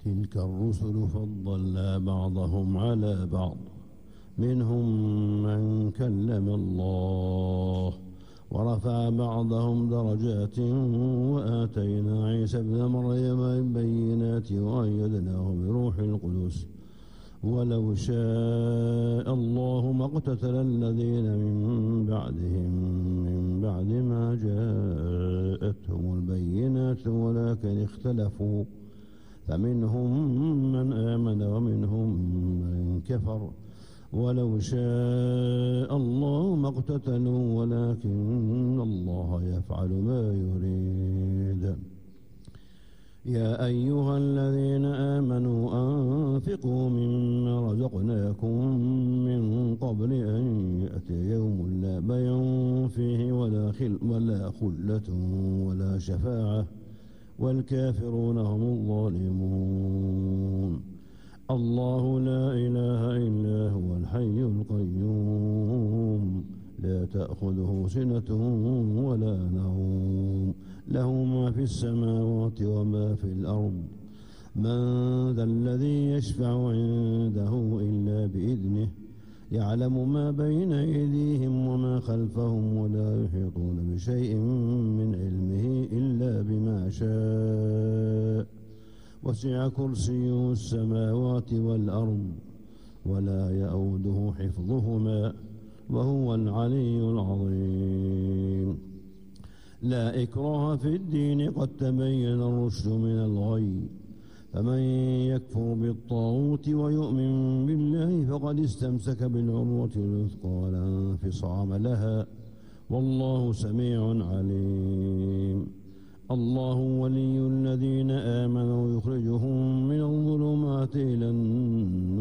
تلك الرسل فضلنا بعضهم على بعض منهم من كلم الله ورفع بعضهم درجات وآتينا عيسى ابن مريم البينات وأيدناه بروح القدس ولو شاء الله ما اقتتل الذين من بعدهم من بعد ما جاءتهم البينات ولكن اختلفوا فمنهم من آمن ومنهم من كفر ولو شاء الله ما اقتتلوا ولكن الله يفعل ما يريد. يا أيها الذين آمنوا أنفقوا مما رزقناكم من قبل أن يأتي يوم لا بيع فيه ولا خلة ولا شفاعة والكافرون هم الظالمون. الله لا إله إلا هو الحي القيوم لا تأخذه سنة ولا نوم له ما في السماوات وما في الأرض من ذا الذي يشفع عنده إلا بإذنه يعلم ما بين أيديهم وما خلفهم ولا يحيطون بشيء من علمه إلا بما شاء وسع كرسيه السماوات والأرض ولا يؤوده حفظهما وهو العلي العظيم. لا إكراه في الدين قد تبين الرشد من الغي فمن يكفر بالطاغوت ويؤمن بالله فقد استمسك بالعروة الوثقى لا انفصام لها والله سميع عليم. الله ولي الذين آمنوا يخرجهم من الظلمات إلى النور